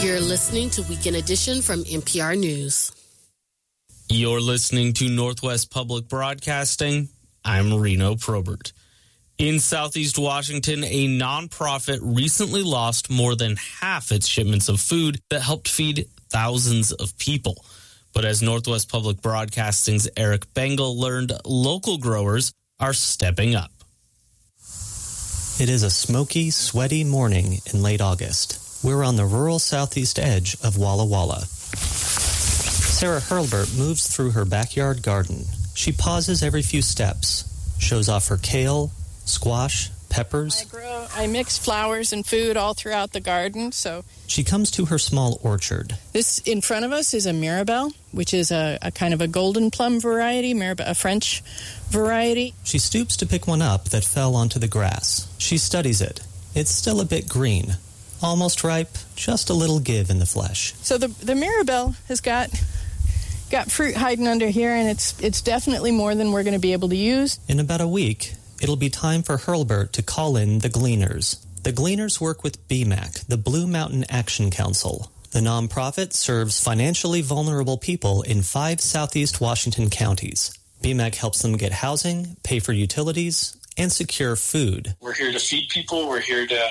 You're listening to Weekend Edition from NPR News. You're listening to Northwest Public Broadcasting. I'm Reno Probert. In Southeast Washington, a nonprofit recently lost more than half its shipments of food that helped feed thousands of people. But as Northwest Public Broadcasting's Eric Bengal learned, local growers are stepping up. It is a smoky, sweaty morning in late August. We're on the rural southeast edge of Walla Walla. Sarah Hurlbert moves through her backyard garden. She pauses every few steps, shows off her kale, squash, peppers. I mix flowers and food all throughout the garden, so... She comes to her small orchard. This in front of us is a Mirabelle, which is a kind of a golden plum variety, a French variety. She stoops to pick one up that fell onto the grass. She studies it. It's still a bit green. Almost ripe, just a little give in the flesh. So the Mirabelle has got fruit hiding under here, and it's definitely more than we're going to be able to use. In about a week, it'll be time for Hurlbert to call in the Gleaners. The Gleaners work with BMAC, the Blue Mountain Action Council. The nonprofit serves financially vulnerable people in 5 southeast Washington counties. BMAC helps them get housing, pay for utilities, and secure food. We're here to feed people. We're here to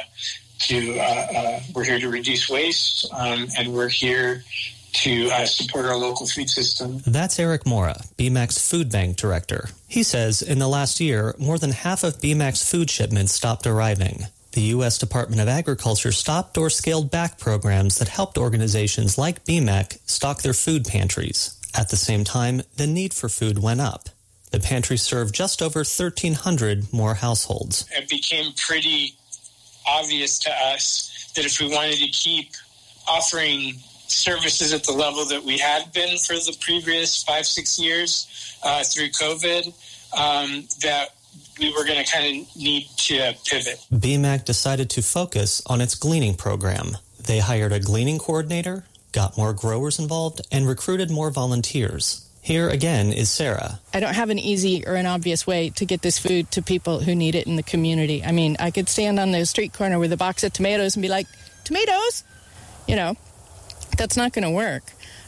reduce waste, and we're here to support our local food system. That's Eric Mora, BMAC's food bank director. He says in the last year, more than half of BMAC's food shipments stopped arriving. The U.S. Department of Agriculture stopped or scaled back programs that helped organizations like BMAC stock their food pantries. At the same time, the need for food went up. The pantry served just over 1,300 more households. It became pretty obvious to us that if we wanted to keep offering services at the level that we had been for the previous 5-6 years through COVID, that we were going to kind of need to pivot. BMAC decided to focus on its gleaning program. They hired a gleaning coordinator, got more growers involved, and recruited more volunteers. Here again is Sarah. I don't have an easy or an obvious way to get this food to people who need it in the community. I mean, I could stand on the street corner with a box of tomatoes and be like, tomatoes? You know, that's not going to work.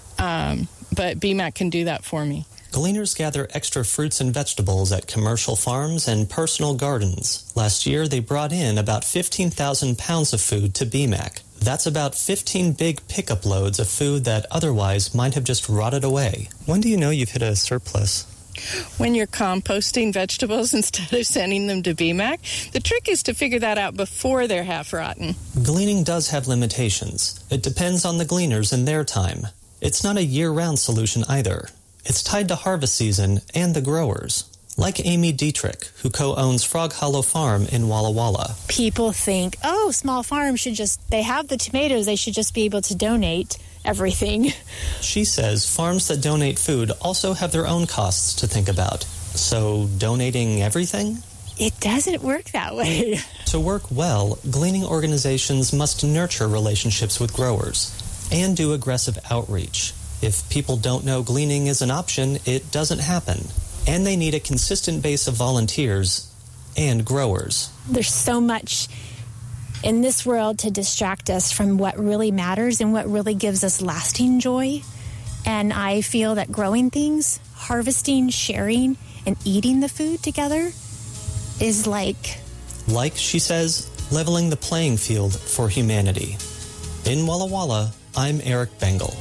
But BMAC can do that for me. Gleaners gather extra fruits and vegetables at commercial farms and personal gardens. Last year, they brought in about 15,000 pounds of food to BMAC. That's about 15 big pickup loads of food that otherwise might have just rotted away. When do you know you've hit a surplus? When you're composting vegetables instead of sending them to BMAC. The trick is to figure that out before they're half rotten. Gleaning does have limitations. It depends on the gleaners and their time. It's not a year-round solution either. It's tied to harvest season and the growers. Like Amy Dietrich, who co-owns Frog Hollow Farm in Walla Walla. People think, small farms they have the tomatoes, they should just be able to donate everything. She says farms that donate food also have their own costs to think about. So donating everything? It doesn't work that way. To work well, gleaning organizations must nurture relationships with growers and do aggressive outreach. If people don't know gleaning is an option, it doesn't happen. And they need a consistent base of volunteers and growers. There's so much in this world to distract us from what really matters and what really gives us lasting joy. And I feel that growing things, harvesting, sharing, and eating the food together is like, she says, leveling the playing field for humanity. In Walla Walla, I'm Eric Bengal.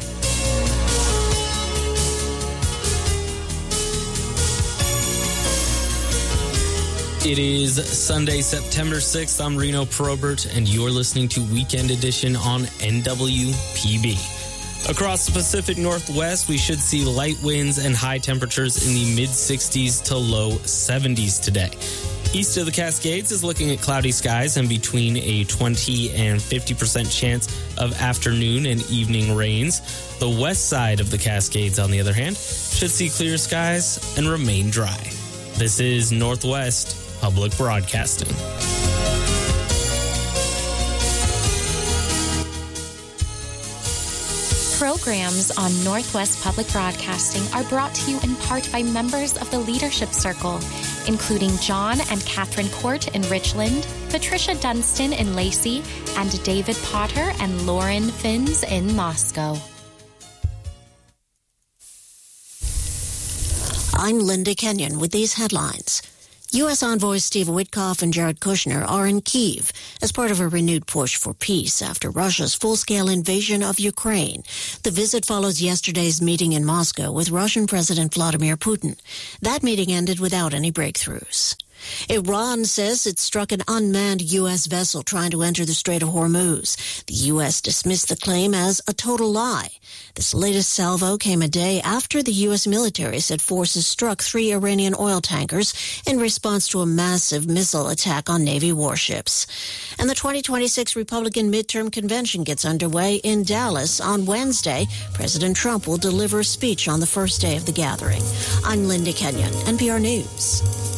It is Sunday, September 6th. I'm Reno Probert, and you're listening to Weekend Edition on NWPB. Across the Pacific Northwest, we should see light winds and high temperatures in the mid-60s to low 70s today. East of the Cascades is looking at cloudy skies and between a 20 and 50% chance of afternoon and evening rains. The west side of the Cascades, on the other hand, should see clear skies and remain dry. This is Northwest Public Broadcasting. Programs on Northwest Public Broadcasting are brought to you in part by members of the Leadership Circle, including John and Catherine Court in Richland, Patricia Dunstan in Lacey, and David Potter and Lauren Finns in Moscow. I'm Linda Kenyon with these headlines. U.S. envoys Steve Witkoff and Jared Kushner are in Kyiv as part of a renewed push for peace after Russia's full-scale invasion of Ukraine. The visit follows yesterday's meeting in Moscow with Russian President Vladimir Putin. That meeting ended without any breakthroughs. Iran says it struck an unmanned U.S. vessel trying to enter the Strait of Hormuz. The U.S. dismissed the claim as a total lie. This latest salvo came a day after the U.S. military said forces struck 3 Iranian oil tankers in response to a massive missile attack on Navy warships. And the 2026 Republican midterm convention gets underway in Dallas on Wednesday. President Trump will deliver a speech on the first day of the gathering. I'm Linda Kenyon, NPR News.